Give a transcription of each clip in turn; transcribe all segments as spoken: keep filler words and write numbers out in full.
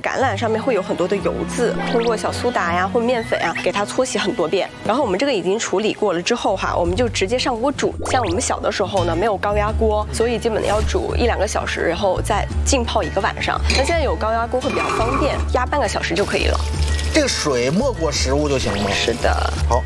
橄榄上面会有很多的油渍，通过小苏打呀或面粉啊给它搓洗很多遍。然后我们这个已经处理过了之后哈，我们就直接上锅煮。像我们小的时候呢，没有高压锅，所以基本要煮一两个小时，然后再浸泡一个晚上。那现在有高压锅会比较方便，压半个小时就可以了。 这个水没过食物就行吗？ 是的。 好。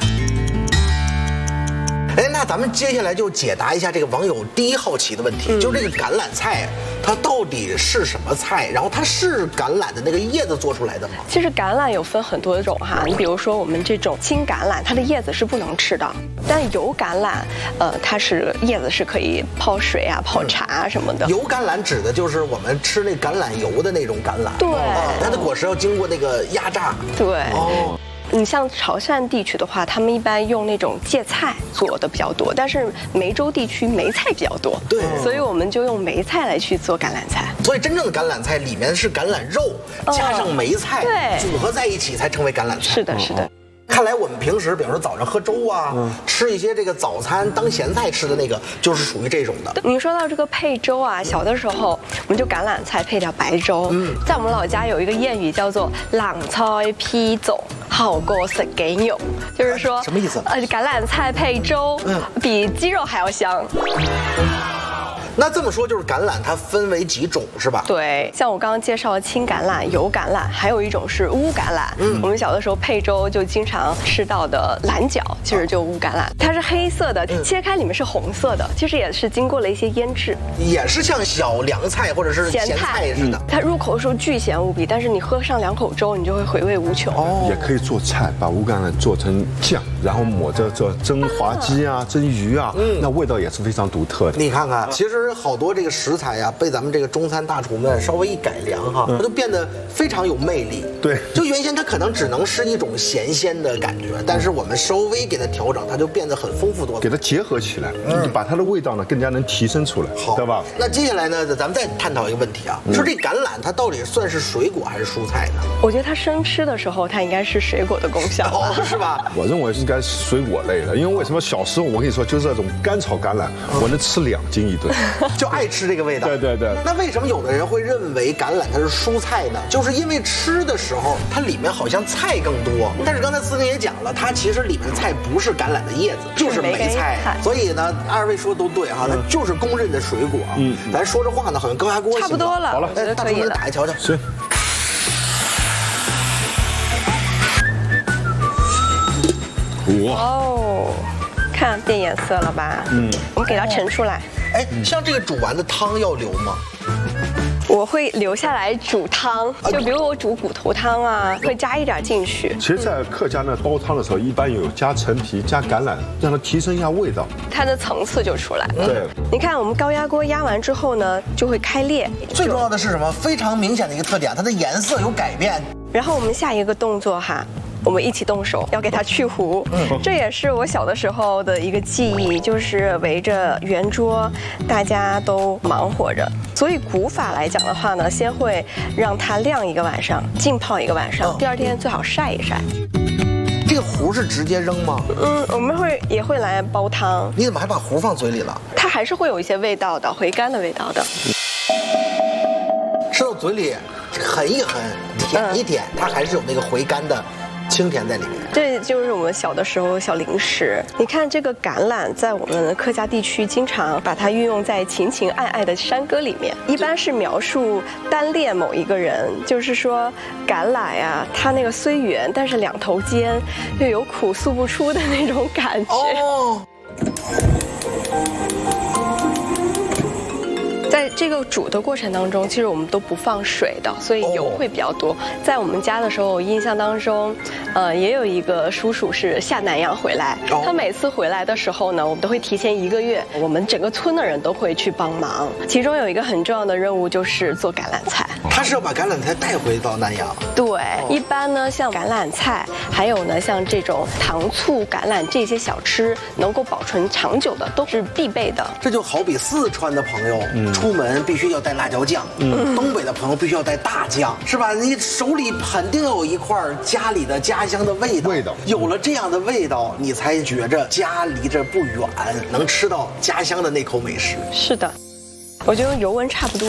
哎，那咱们接下来就解答一下这个网友第一好奇的问题，嗯、就是这个橄榄菜它到底是什么菜？然后它是橄榄的那个叶子做出来的吗？ 其实橄榄有分很多种哈，你比如说我们这种青橄榄，它的叶子是不能吃的，但油橄榄，呃，它是叶子是可以泡水啊、泡茶啊什么的。 嗯、油橄榄指的就是我们吃那橄榄油的那种橄榄， 对， 哦、它的果实要经过那个压榨。 对。 哦。 你像潮汕地区的话，他们一般用那种芥菜做的比较多，但是梅州地区梅菜比较多， 对， 所以我们就用梅菜来去做橄榄菜。 所以真正的橄榄菜里面是橄榄肉、哦、加上梅菜， 对， 组合在一起才成为橄榄菜。 是的，是的。 看来我们平时，比如说早上喝粥啊，嗯、吃一些这个早餐当咸菜吃的那个，就是属于这种的。 你说到这个配粥啊，小的时候我们就橄榄菜配点白粥。嗯，在我们老家有一个谚语叫做“冷菜披粥，好过食鸡肉”，就是说什么意思？ 呃，橄榄菜配粥，嗯，比鸡肉还要香。 那这么说就是橄榄它分为几种是吧？ 对，像我刚刚介绍的青橄榄、油橄榄，还有一种是乌橄榄。嗯，我们小的时候配粥就经常吃到的蓝角，其实就乌橄榄，它是黑色的，嗯、切开里面是红色的，其实也是经过了一些腌制， 也是像小凉菜或者是咸菜似的。嗯、 它入口的时候巨咸无比，但是你喝上两口粥，你就会回味无穷。 哦，也可以做菜，把乌橄榄做成酱，然后抹着这蒸滑鸡啊、蒸鱼啊，嗯，那味道也是非常独特的。 你看看，其实好多这个食材呀、啊，被咱们这个中餐大厨们稍微一改良哈，它就变得非常有魅力。 对， 就原先它可能只能是一种咸鲜的感觉，但是我们稍微给它调整，它就变得很丰富多彩。 给它结合起来，嗯，把它的味道呢更加能提升出来， 好， 对吧？ 那接下来呢，咱们再探讨一个问题啊，嗯、说这橄榄它到底算是水果还是蔬菜呢？ 我觉得它生吃的时候，它应该是水果的功效， 哦，是吧？ 我认为是应该是水果类的，因为为什么小时候我跟你说，就是这种干炒橄榄，我能吃两斤一顿， 就爱吃这个味道。 对对对。 那为什么有的人会认为橄榄它是蔬菜呢？就是因为吃的时候它里面好像菜更多，但是刚才思婷也讲了，它其实里面的菜不是橄榄的叶子，就是梅菜。所以呢，二位说的都对哈，它就是公认的水果。嗯，咱说这话呢，好像高压锅差不多了。 好了， 哎， 大厨们打开瞧瞧。 行。 哇哦，看变颜色了吧？嗯，我们给它盛出来。 哎，像这个煮完的汤要留吗？ 我会留下来煮汤，就比如我煮骨头汤啊，会加一点进去。 其实，在客家呢煲汤的时候，一般有加陈皮、加橄榄，让它提升一下味道， 它的层次就出来了。 对， 你看我们高压锅压完之后呢，就会开裂。 最重要的是什么？非常明显的一个特点，它的颜色有改变。 然后我们下一个动作哈。我们一起动手，要给它去核。嗯，这也是我小的时候的一个记忆，就是围着圆桌，大家都忙活着。所以古法来讲的话呢，先会让它晾一个晚上，浸泡一个晚上，第二天最好晒一晒。 这个核是直接扔吗？ 嗯，我们会也会来煲汤。 你怎么还把核放嘴里了？ 它还是会有一些味道的，回甘的味道的。 吃到嘴里，狠一狠，舔一舔，嗯、它还是有那个回甘的。清甜在里面， 这就是我们小的时候小零食。你看这个橄榄，在我们客家地区经常把它运用在情情爱爱的山歌里面，一般是描述单恋某一个人，就是说橄榄呀、啊，它那个虽圆，但是两头尖，又有苦诉不出的那种感觉。哦。在这个煮的过程当中，其实我们都不放水的，所以油会比较多。在我们家的时候，我印象当中，呃，也有一个叔叔是下南洋回来，他每次回来的时候呢，我们都会提前一个月，我们整个村的人都会去帮忙。其中有一个很重要的任务就是做橄榄菜， 他是要把橄榄菜带回到南洋。 对，一般呢，像橄榄菜，还有呢，像这种糖醋橄榄这些小吃，能够保存长久的，都是必备的。 这就好比四川的朋友，嗯。出门必须要带辣椒酱，嗯，东北的朋友必须要带大酱，是吧？你手里肯定有一块家里的家乡的味道， 味道有了这样的味道，你才觉着家离着不远，能吃到家乡的那口美食。 是的，我觉得油温差不多。